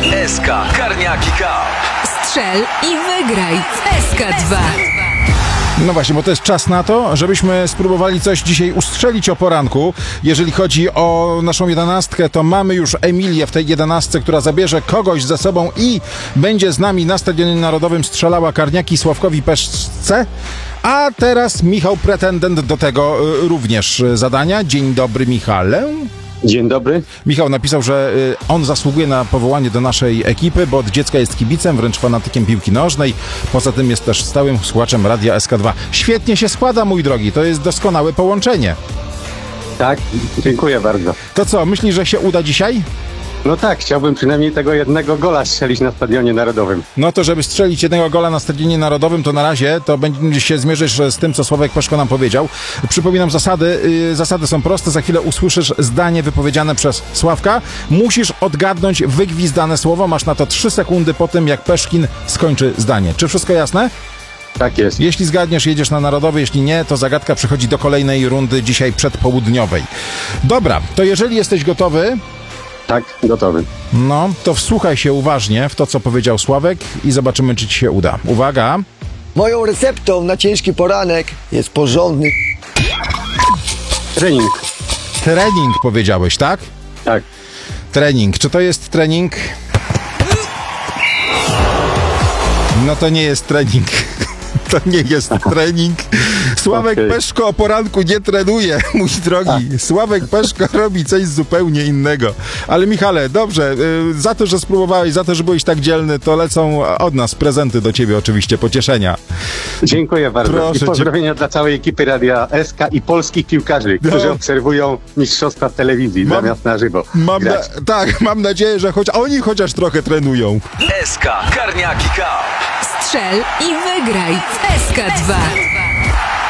SK Karniaki Cup. Strzel i wygraj w SK2. No właśnie, bo to jest czas na to, żebyśmy spróbowali coś dzisiaj ustrzelić o poranku. Jeżeli chodzi o naszą 11, to mamy już Emilię w tej 11, która zabierze kogoś ze sobą i będzie z nami na Stadionie Narodowym strzelała karniaki Sławkowi Peszce. A teraz Michał, pretendent do tego również zadania. Dzień dobry, Michale. Dzień dobry. Michał napisał, że on zasługuje na powołanie do naszej ekipy, bo od dziecka jest kibicem, wręcz fanatykiem piłki nożnej. Poza tym jest też stałym słuchaczem radia SK2. Świetnie się składa, mój drogi. To jest doskonałe połączenie. Tak, dziękuję bardzo. To co, myślisz, że się uda dzisiaj? No tak, chciałbym przynajmniej tego jednego gola strzelić na Stadionie Narodowym. No to żeby strzelić jednego gola na Stadionie Narodowym, to na razie to będzie się zmierzysz z tym, co Sławek Peszko nam powiedział. Przypominam zasady. Zasady są proste. Za chwilę usłyszysz zdanie wypowiedziane przez Sławka. Musisz odgadnąć wygwizdane słowo. Masz na to 3 sekundy po tym, jak Peszkin skończy zdanie. Czy wszystko jasne? Tak jest. Jeśli zgadniesz, jedziesz na Narodowy. Jeśli nie, to zagadka przechodzi do kolejnej rundy dzisiaj przedpołudniowej. Dobra, to jeżeli jesteś gotowy... Tak, gotowy. No, to wsłuchaj się uważnie w to, co powiedział Sławek i zobaczymy, czy ci się uda. Uwaga! Moją receptą na ciężki poranek jest porządny Trening. Trening powiedziałeś, tak? Tak. Trening. Czy to jest trening? No to nie jest trening. To nie jest trening. Sławek Peszko o poranku nie trenuje, mój drogi. Sławek Peszko robi coś zupełnie innego. Ale Michale, dobrze, za to, że spróbowałeś, za to, że byłeś tak dzielny, to lecą od nas prezenty do ciebie oczywiście, pocieszenia. Dziękuję bardzo. Proszę I pozdrowienia dla całej ekipy Radia SK i polskich piłkarzy, którzy obserwują mistrzostwa w telewizji zamiast na żywo. Mam nadzieję, że oni chociaż trochę trenują. SK Karniaki Cup. Strzel i wygraj w SK2.